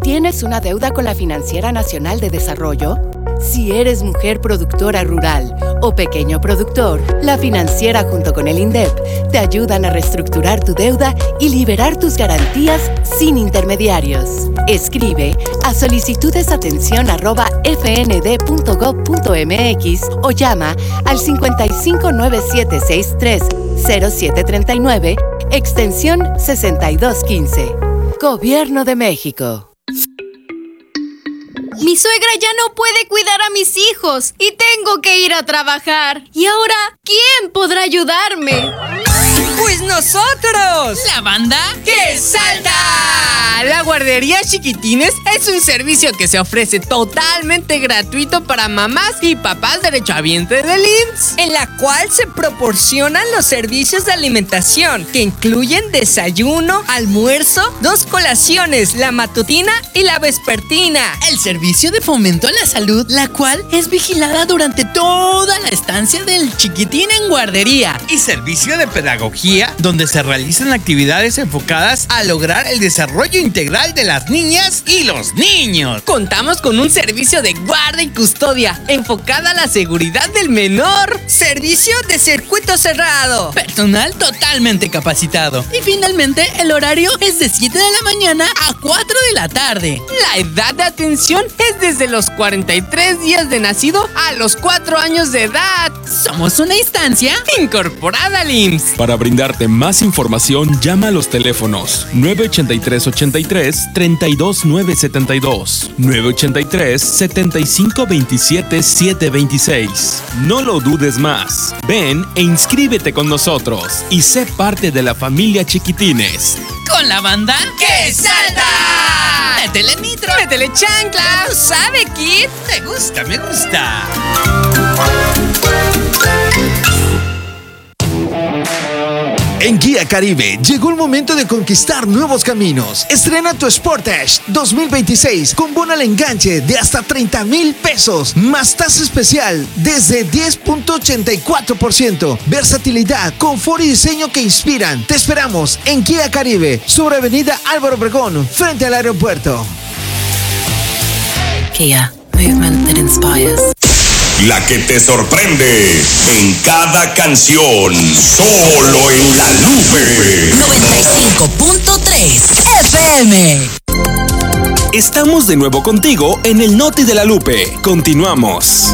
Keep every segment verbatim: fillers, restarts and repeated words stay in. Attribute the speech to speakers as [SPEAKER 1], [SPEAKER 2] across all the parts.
[SPEAKER 1] ¿Tienes una deuda con la Financiera Nacional de Desarrollo? Si eres mujer productora rural o pequeño productor, la Financiera junto con el INDEP te ayudan a reestructurar tu deuda y liberar tus garantías sin intermediarios. Escribe a solicitudesatención arroba fnd.gov.mx o llama al cincuenta y cinco nueve siete sesenta y tres cero siete treinta y nueve, extensión sesenta y dos quince. Gobierno de México.
[SPEAKER 2] Mi suegra ya no puede cuidar a mis hijos y tengo que ir a trabajar. ¿Y ahora quién podrá ayudarme?
[SPEAKER 3] ¡Pues nosotros!
[SPEAKER 4] ¿La banda
[SPEAKER 3] que salta!
[SPEAKER 4] La guardería Chiquitines es un servicio que se ofrece totalmente gratuito para mamás y papás derechohabientes del I M S S,
[SPEAKER 3] en la cual se proporcionan los servicios de alimentación que incluyen desayuno, almuerzo, dos colaciones, la matutina y la vespertina.
[SPEAKER 4] El servicio de fomento a la salud, la cual es vigilada durante toda la estancia del chiquitín en guardería.
[SPEAKER 5] Y servicio de pedagogía, donde se realizan actividades enfocadas a lograr el desarrollo integral de las niñas y los niños.
[SPEAKER 4] Contamos con un servicio de guarda y custodia enfocada a la seguridad del menor.
[SPEAKER 3] Servicio de circuito cerrado.
[SPEAKER 4] Personal totalmente capacitado. Y finalmente, el horario es de siete de la mañana a cuatro de la tarde. La edad de atención es desde los cuarenta y tres días de nacido a los cuatro años de edad. Somos una instancia incorporada al I M S S.
[SPEAKER 6] Para brindarte más información, llama a los teléfonos nueve ochenta y tres ochenta y tres treinta y dos nueve setenta y dos, nueve ochenta y tres setenta y cinco veintisiete siete veintiséis. No lo dudes más. Ven e inscríbete con nosotros y sé parte de la familia Chiquitines.
[SPEAKER 4] Con la banda
[SPEAKER 3] que salta.
[SPEAKER 4] Métele nitro, métele chancla.
[SPEAKER 3] ¿Tú sabes, Kid?
[SPEAKER 5] Me gusta, me gusta.
[SPEAKER 7] En Guía Caribe llegó el momento de conquistar nuevos caminos. Estrena tu Sportage dos mil veintiséis con bono al enganche de hasta treinta mil pesos, más tasa especial desde diez punto ochenta y cuatro por ciento. Versatilidad, confort y diseño que inspiran. Te esperamos en Guía Caribe, sobre Avenida Álvaro Obregón, frente al aeropuerto.
[SPEAKER 8] Kia, movement that inspires.
[SPEAKER 9] La que te sorprende en cada canción, solo en La Lupe.
[SPEAKER 8] noventa y cinco punto tres F M.
[SPEAKER 6] Estamos de nuevo contigo en el Noti de La Lupe. Continuamos.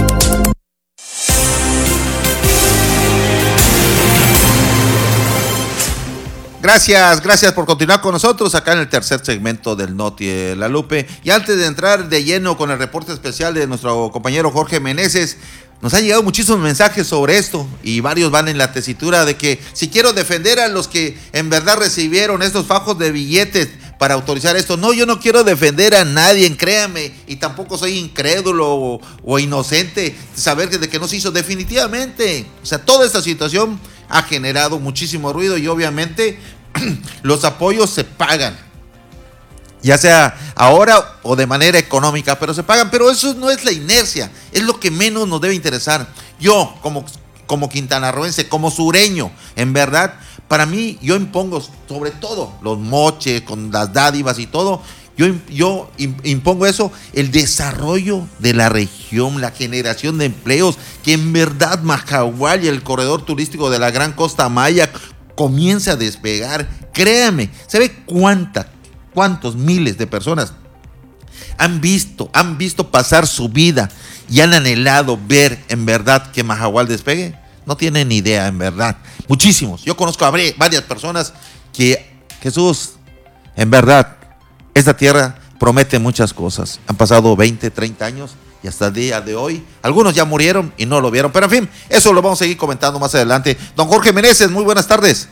[SPEAKER 10] Gracias, gracias por continuar con nosotros acá en el tercer segmento del Noti de La Lupe. Y antes de entrar de lleno con el reporte especial de nuestro compañero Jorge Meneses, nos han llegado muchísimos mensajes sobre esto y varios van en la tesitura de que si quiero defender a los que en verdad recibieron estos fajos de billetes para autorizar esto. No, yo no quiero defender a nadie, créame, y tampoco soy incrédulo o, o inocente de saber que, de que no se hizo definitivamente. O sea, toda esta situación ha generado muchísimo ruido y obviamente los apoyos se pagan, ya sea ahora o de manera económica, pero se pagan, pero eso no es la inercia, es lo que menos nos debe interesar. Yo, como, como quintanarroense, como sureño, en verdad, para mí, yo impongo sobre todo los moches, con las dádivas y todo, yo, yo impongo eso, el desarrollo de la región, la generación de empleos, que en verdad Majahual y el corredor turístico de la Gran Costa Maya comience a despegar. Créame, ¿sabe cuánta, cuántos miles de personas han visto, han visto pasar su vida y han anhelado ver en verdad que Majahual despegue? No tienen ni idea, en verdad. Muchísimos. Yo conozco a varias personas que, Jesús, en verdad, esta tierra promete muchas cosas. Han pasado veinte, treinta años y hasta el día de hoy, algunos ya murieron y no lo vieron. Pero en fin, eso lo vamos a seguir comentando más adelante. Don Jorge Meneses, muy buenas tardes.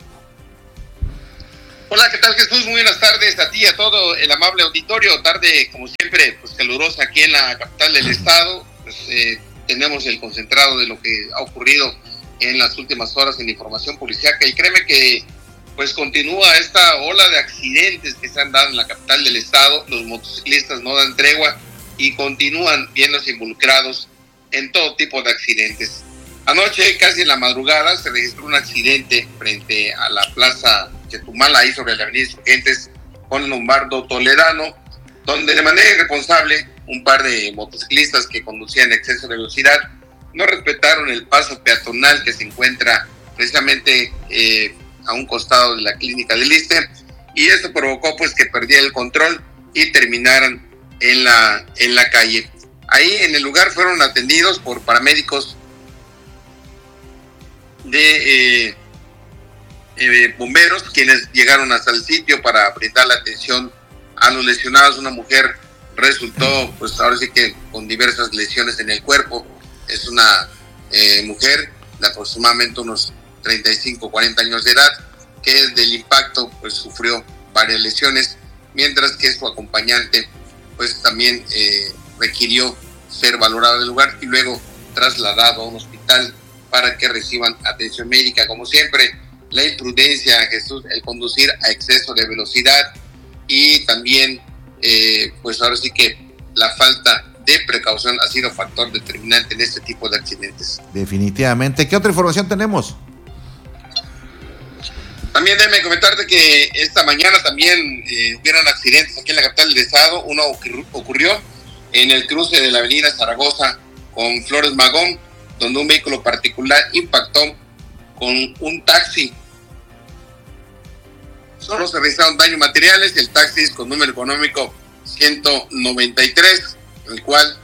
[SPEAKER 11] Hola, ¿qué tal, Jesús? Muy buenas tardes a ti y a todo el amable auditorio. Tarde, como siempre, pues calurosa aquí en la capital del estado. Pues, eh, tenemos el concentrado de lo que ha ocurrido en las últimas horas en información policíaca y créeme que pues continúa esta ola de accidentes que se han dado en la capital del estado. Los motociclistas no dan tregua y continúan viéndose involucrados en todo tipo de accidentes. Anoche, casi en la madrugada, se registró un accidente frente a la plaza Chetumal, ahí sobre la avenida Insurgentes, con Lombardo Toledano, donde de manera irresponsable un par de motociclistas que conducían en exceso de velocidad no respetaron el paso peatonal que se encuentra precisamente eh, a un costado de la clínica del Iste, y esto provocó pues que perdiera el control y terminaran en la, en la calle. Ahí en el lugar fueron atendidos por paramédicos de eh, eh, bomberos, quienes llegaron hasta el sitio para brindar la atención a los lesionados. Una mujer resultó, pues ahora sí que con diversas lesiones en el cuerpo. Es una eh, mujer de aproximadamente unos treinta y cinco, cuarenta años de edad, que del impacto pues sufrió varias lesiones, mientras que su acompañante pues también eh, requirió ser valorado del lugar y luego trasladado a un hospital para que reciban atención médica. Como siempre, la imprudencia, Jesús, el conducir a exceso de velocidad y también eh, pues ahora sí que la falta de precaución ha sido factor determinante en este tipo de accidentes.
[SPEAKER 10] Definitivamente. ¿Qué otra información tenemos?
[SPEAKER 11] También déjame comentarte que esta mañana también eh, hubieron accidentes aquí en la capital del estado. Uno ocurrió en el cruce de la avenida Zaragoza con Flores Magón, donde un vehículo particular impactó con un taxi. Solo se registraron daños materiales. El taxi es con número económico ciento noventa y tres, el cual,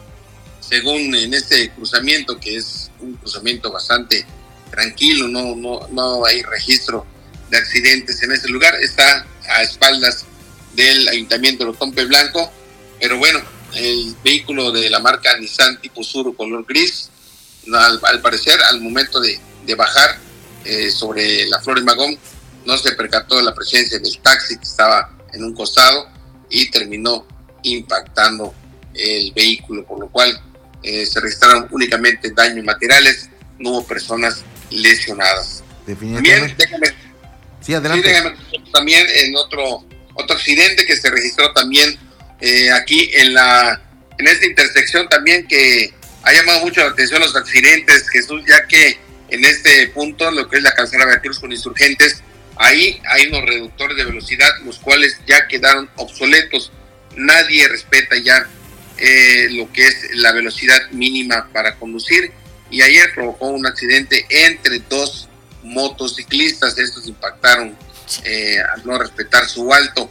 [SPEAKER 11] según en este cruzamiento, que es un cruzamiento bastante tranquilo, no, no, no hay registro de accidentes en ese lugar, está a espaldas del Ayuntamiento de Otompe Blanco, pero bueno, el vehículo de la marca Nissan tipo Sur color gris, al, al parecer al momento de, de bajar eh, sobre la Flores Magón, no se percató de la presencia del taxi que estaba en un costado y terminó impactando el vehículo, por lo cual eh, se registraron únicamente daños materiales, no hubo personas lesionadas.
[SPEAKER 10] Definitivamente.
[SPEAKER 11] También, déjame,
[SPEAKER 10] sí, adelante.
[SPEAKER 11] Sí, déjame, también en otro otro accidente que se registró también eh, aquí en la en esta intersección también, que ha llamado mucho la atención los accidentes, Jesús, ya que en este punto, lo que es la calzada Veracruz con Insurgentes, ahí hay unos reductores de velocidad, los cuales ya quedaron obsoletos. Nadie respeta ya eh, lo que es la velocidad mínima para conducir, y ayer provocó un accidente entre dos motociclistas. Estos impactaron eh, al no respetar su alto.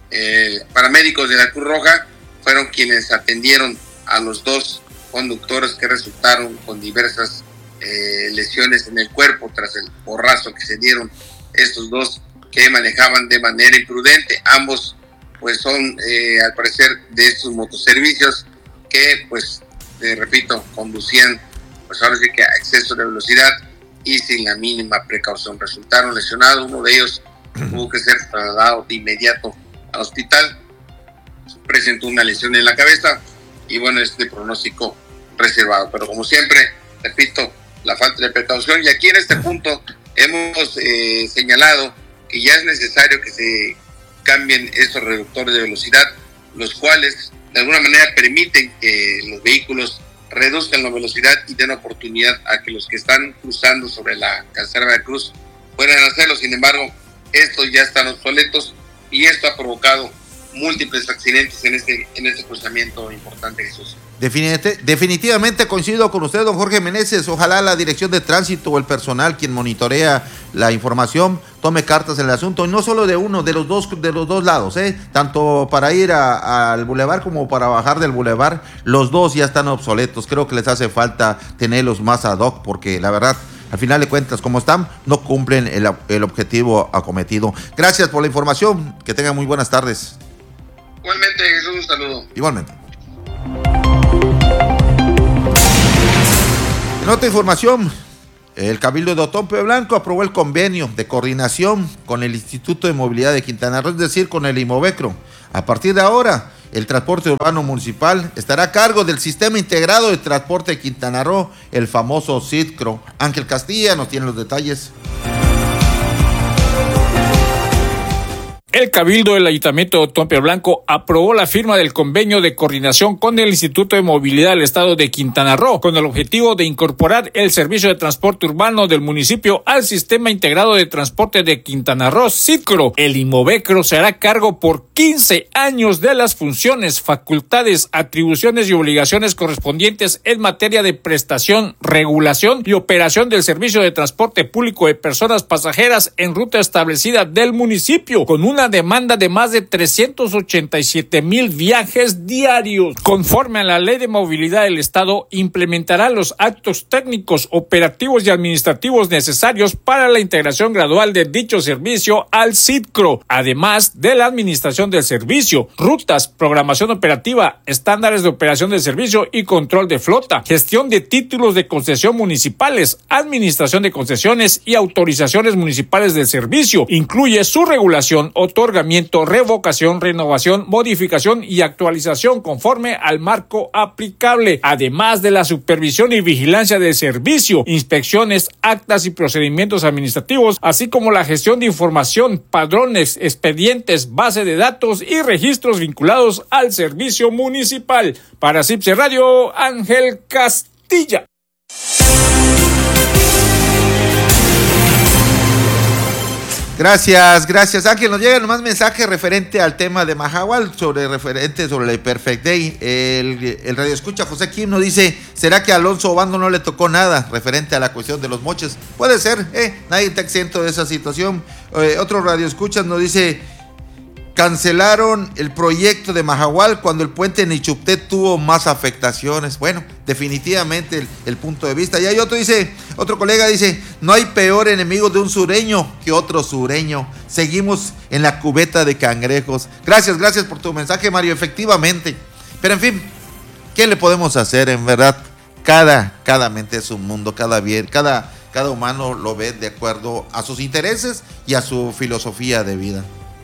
[SPEAKER 11] Eh, paramédicos de la Cruz Roja fueron quienes atendieron a los dos conductores que resultaron con diversas eh, lesiones en el cuerpo tras el porrazo que se dieron estos dos que manejaban de manera imprudente. Ambos pues son eh, al parecer de estos motoservicios que pues eh, repito, conducían pues ahora sí que a exceso de velocidad y sin la mínima precaución. Resultaron lesionados, uno de ellos tuvo que ser trasladado de inmediato al hospital, presentó una lesión en la cabeza y bueno, este pronóstico reservado. Pero como siempre, repito, la falta de precaución, y aquí en este punto hemos eh, señalado que ya es necesario que se cambien estos reductores de velocidad, los cuales de alguna manera permiten que los vehículos reduzcan la velocidad y den oportunidad a que los que están cruzando sobre la calzada de Veracruz puedan hacerlo. Sin embargo, estos ya están obsoletos y esto ha provocado múltiples accidentes en este, en este cruzamiento importante, Jesús.
[SPEAKER 10] Definit- definitivamente coincido con usted, don Jorge Meneses. Ojalá la Dirección de Tránsito o el personal quien monitorea la información tome cartas en el asunto, y no solo de uno, de los dos, de los dos lados, ¿eh? Tanto para ir a, al bulevar como para bajar del bulevar, los dos ya están obsoletos. Creo que les hace falta tenerlos más ad hoc, porque la verdad, al final de cuentas, como están, no cumplen el, el objetivo acometido. Gracias por la información, que tengan muy buenas tardes.
[SPEAKER 11] Igualmente, Jesús, un saludo.
[SPEAKER 10] Igualmente. En otra información, el Cabildo de Otompe Blanco aprobó el convenio de coordinación con el Instituto de Movilidad de Quintana Roo, es decir, con el IMOVECRO. A partir de ahora, el transporte urbano municipal estará a cargo del Sistema Integrado de Transporte de Quintana Roo, el famoso SITCRO. Ángel Castilla nos tiene los detalles.
[SPEAKER 12] El Cabildo del Ayuntamiento de Tompe Blanco aprobó la firma del convenio de coordinación con el Instituto de Movilidad del Estado de Quintana Roo, con el objetivo de incorporar el servicio de transporte urbano del municipio al Sistema Integrado de Transporte de Quintana Roo, SITCRO. El IMOVECRO se hará cargo por quince años de las funciones, facultades, atribuciones y obligaciones correspondientes en materia de prestación, regulación y operación del servicio de transporte público de personas pasajeras en ruta establecida del municipio, con un una demanda de más de trescientos ochenta y siete mil viajes diarios. Conforme a la Ley de Movilidad del Estado, implementará los actos técnicos, operativos y administrativos necesarios para la integración gradual de dicho servicio al SITCRO, además de la administración del servicio, rutas, programación operativa, estándares de operación del servicio y control de flota, gestión de títulos de concesión municipales, administración de concesiones y autorizaciones municipales del servicio. Incluye su regulación, otorgamiento, revocación, renovación, modificación y actualización conforme al marco aplicable, además de la supervisión y vigilancia del servicio, inspecciones, actas y procedimientos administrativos, así como la gestión de información, padrones, expedientes, base de datos y registros vinculados al servicio municipal. Para CIPSE Radio, Ángel Castilla.
[SPEAKER 10] Gracias, gracias Ángel. Nos llega nomás mensaje referente al tema de Mahahual, sobre referente sobre el Perfect Day. El, el radio escucha José Kim nos dice, ¿será que a Alonso Obando no le tocó nada referente a la cuestión de los moches? Puede ser, eh, nadie está exento de esa situación. Eh, otro radio escucha nos dice, cancelaron el proyecto de Mahahual cuando el puente en Ichupté tuvo más afectaciones. Bueno, definitivamente el, el punto de vista. Y hay otro, dice, otro colega dice, no hay peor enemigo de un sureño que otro sureño. Seguimos en la cubeta de cangrejos. Gracias, gracias por tu mensaje, Mario. Efectivamente. Pero en fin, ¿qué le podemos hacer? En verdad, cada, cada mente es un mundo, cada bien, cada, cada humano lo ve de acuerdo a sus intereses y a su filosofía de vida.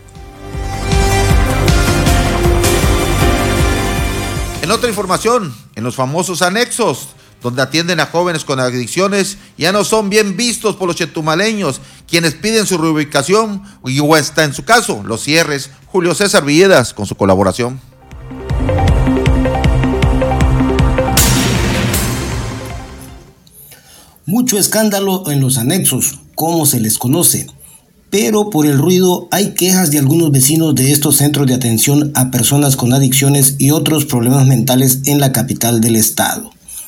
[SPEAKER 10] En otra información, en los famosos anexos, donde atienden a jóvenes con adicciones, ya no son bien vistos por los chetumaleños, quienes piden su reubicación, y o está en su caso, los cierres. Julio César Villedas, con su colaboración.
[SPEAKER 13] Mucho escándalo en los anexos, como se les conoce. Pero por el ruido hay quejas de algunos vecinos de estos centros de atención a personas con adicciones y otros problemas mentales en la capital del estado.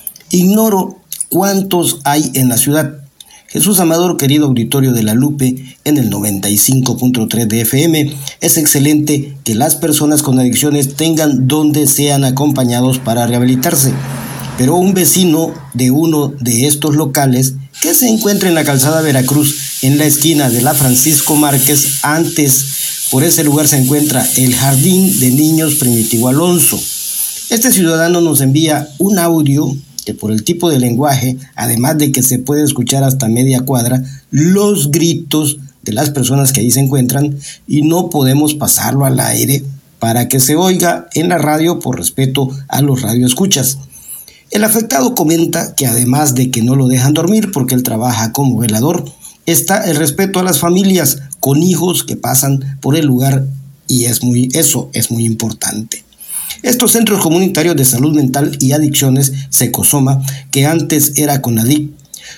[SPEAKER 13] Ignoro cuántos hay en la ciudad. Jesús Amador, querido auditorio de La Lupe, en el noventa y cinco punto tres de F M, es excelente que las personas con adicciones tengan donde sean acompañados para rehabilitarse. Pero un vecino de uno de estos locales que se encuentra en la calzada Veracruz, en la esquina de la Francisco Márquez, antes por ese lugar se encuentra el Jardín de Niños Primitivo Alonso. Este ciudadano nos envía un audio que por el tipo de lenguaje, además de que se puede escuchar hasta media cuadra, los gritos de las personas que ahí se encuentran, y no podemos pasarlo al aire para que se oiga en la radio por respeto a los radioescuchas. El afectado comenta que además de que no lo dejan dormir porque él trabaja como velador, está el respeto a las familias con hijos que pasan por el lugar, y es muy, eso es muy importante. Estos centros comunitarios de salud mental y adicciones, Secosoma, que antes era CONADIC,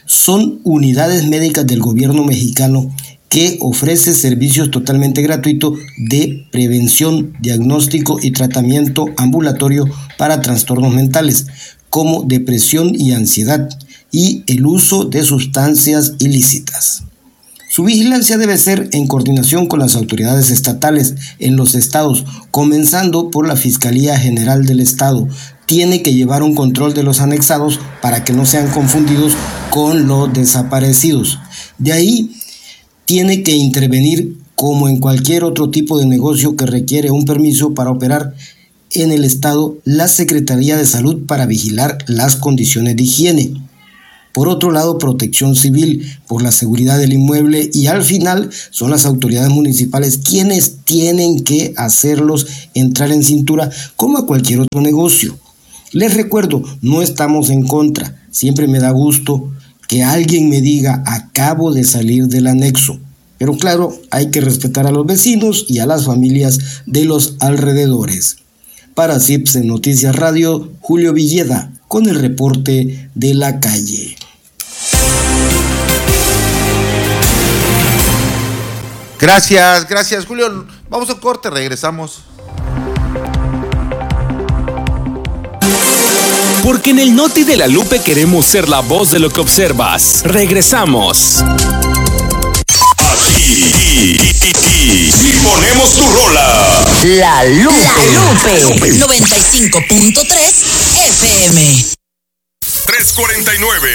[SPEAKER 13] son unidades médicas del gobierno mexicano que ofrece servicios totalmente gratuitos de prevención, diagnóstico y tratamiento ambulatorio para trastornos mentales, como depresión y ansiedad, y el uso de sustancias ilícitas. Su vigilancia debe ser en coordinación con las autoridades estatales en los estados, comenzando por la Fiscalía General del Estado. Tiene que llevar un control de los anexados para que no sean confundidos con los desaparecidos. De ahí, tiene que intervenir, como en cualquier otro tipo de negocio que requiere un permiso para operar en el estado, la Secretaría de Salud para vigilar las condiciones de higiene. Por otro lado, Protección Civil por la seguridad del inmueble, y al final son las autoridades municipales quienes tienen que hacerlos entrar en cintura como a cualquier otro negocio. Les recuerdo, no estamos en contra. Siempre me da gusto que alguien me diga, acabo de salir del anexo. Pero claro, hay que respetar a los vecinos y a las familias de los alrededores. Para C I P S en Noticias Radio, Julio Villeda, con el reporte de la calle.
[SPEAKER 10] Gracias, gracias, Julio. Vamos a un corte, regresamos.
[SPEAKER 6] Porque en el Noti de la Lupe queremos ser la voz de lo que observas. Regresamos.
[SPEAKER 9] Aquí y ponemos tu rola.
[SPEAKER 8] La Lupe. La Lupe. noventa y cinco punto tres F M.
[SPEAKER 9] tres cuarenta y nueve.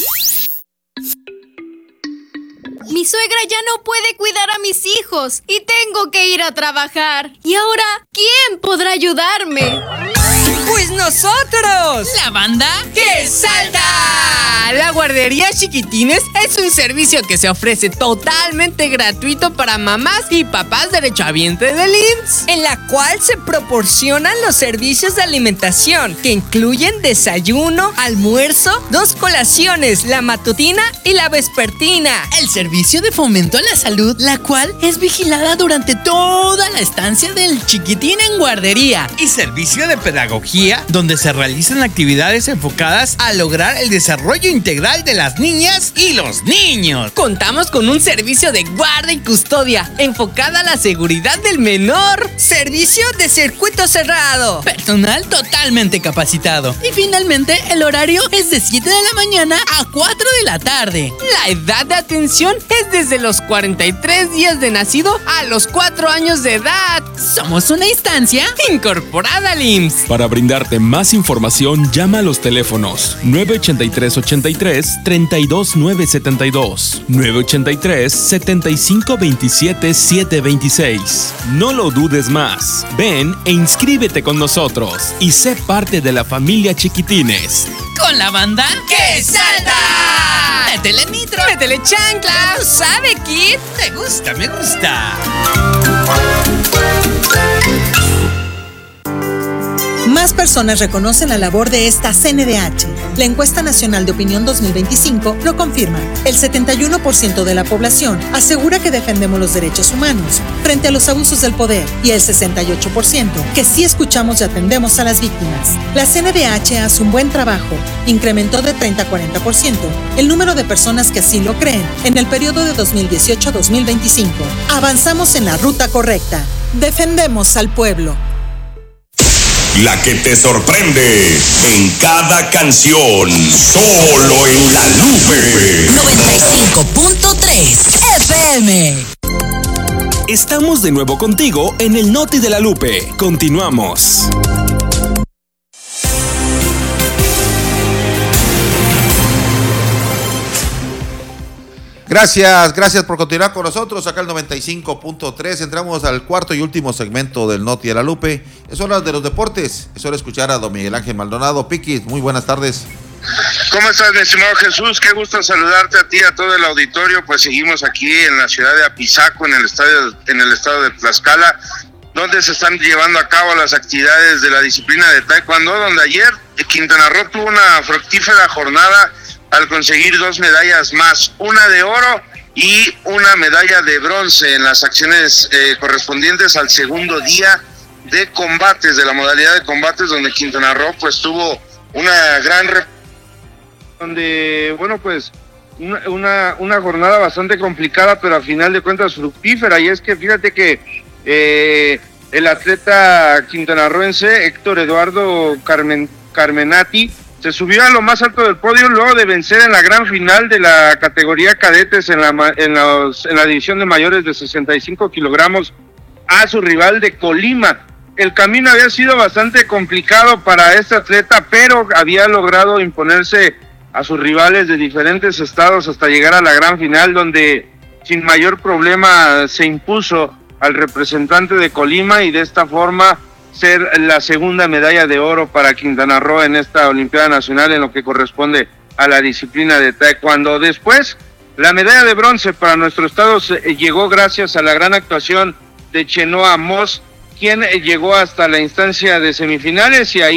[SPEAKER 2] Mi suegra ya no puede cuidar a mis hijos y tengo que ir a trabajar. ¿Y ahora quién podrá ayudarme?
[SPEAKER 3] ¡Pues nosotros!
[SPEAKER 4] ¿La banda?
[SPEAKER 3] ¡Que salta!
[SPEAKER 4] La guardería Chiquitines es un servicio que se ofrece totalmente gratuito para mamás y papás derechohabientes del I M S S,
[SPEAKER 3] en la cual se proporcionan los servicios de alimentación que incluyen desayuno, almuerzo, dos colaciones, la matutina y la vespertina.
[SPEAKER 4] El servicio de fomento a la salud, la cual es vigilada durante toda la estancia del chiquitín en guardería.
[SPEAKER 5] Y servicio de pedagogía, donde se realizan actividades enfocadas a lograr el desarrollo integral de las niñas y los niños.
[SPEAKER 4] Contamos con un servicio de guarda y custodia enfocada a la seguridad del menor.
[SPEAKER 3] Servicio de circuito cerrado.
[SPEAKER 4] Personal totalmente capacitado. Y finalmente, el horario es de siete de la mañana a cuatro de la tarde. La edad de atención es desde los cuarenta y tres días de nacido a los cuatro años de edad. Somos una instancia incorporada al I M S S.
[SPEAKER 6] Para brindarte más información, llama a los teléfonos nueve ochenta y tres, ochenta y tres, treinta y dos, nueve setenta y dos, nueve ochenta y tres, setenta y cinco, veintisiete, setecientos veintiséis. No lo dudes más. Ven e inscríbete con nosotros y sé parte de la familia Chiquitines.
[SPEAKER 4] Con la banda ¡Que salta! ¡Métele nitro! ¡Métele chancla!
[SPEAKER 3] ¿Sabe, Kid?
[SPEAKER 5] Me gusta, me gusta.
[SPEAKER 14] Más personas reconocen la labor de esta C N D H. La encuesta nacional de opinión dos mil veinticinco lo confirma. El setenta y uno por ciento de la población asegura que defendemos los derechos humanos frente a los abusos del poder y el sesenta y ocho por ciento que sí escuchamos y atendemos a las víctimas. La C N D H hace un buen trabajo. Incrementó de treinta a cuarenta por ciento el número de personas que así lo creen en el periodo de dos mil dieciocho a dos mil veinticinco. Avanzamos en la ruta correcta. Defendemos al pueblo.
[SPEAKER 9] La que te sorprende en cada canción, solo en La Lupe.
[SPEAKER 8] noventa y cinco punto tres F M.
[SPEAKER 6] Estamos de nuevo contigo en el Noti de la Lupe. Continuamos.
[SPEAKER 10] Gracias, gracias por continuar con nosotros acá el noventa y cinco punto tres. Entramos al cuarto y último segmento del Noti de la Lupe. Es hora de los deportes. Es hora de escuchar a don Miguel Ángel Maldonado. Piquis, muy buenas tardes.
[SPEAKER 11] ¿Cómo estás, mi estimado Jesús? Qué gusto saludarte a ti y a todo el auditorio. Pues seguimos aquí en la ciudad de Apizaco, en el estadio, en el estado de Tlaxcala, donde se están llevando a cabo las actividades de la disciplina de Taekwondo, donde ayer Quintana Roo tuvo una fructífera jornada al conseguir dos medallas más, una de oro y una medalla de bronce en las acciones eh, correspondientes al segundo día de combates, de la modalidad de combates, donde Quintana Roo pues tuvo una gran rep- donde bueno pues una, una, una jornada bastante complicada, pero a final de cuentas fructífera. Y es que fíjate que eh, el atleta quintanarroense Héctor Eduardo Carmen, Carmenati se subió a lo más alto del podio luego de vencer en la gran final de la categoría cadetes en la, en los, en la división de mayores de sesenta y cinco kilogramos a su rival de Colima. El camino había sido bastante complicado para este atleta, pero había logrado imponerse a sus rivales de diferentes estados hasta llegar a la gran final, donde sin mayor problema se impuso al representante de Colima y de esta forma ser la segunda medalla de oro para Quintana Roo en esta Olimpiada Nacional en lo que corresponde a la disciplina de Taekwondo. Después, la medalla de bronce para nuestro estado llegó gracias a la gran actuación de Chenoa Moss, quien llegó hasta la instancia de semifinales y ahí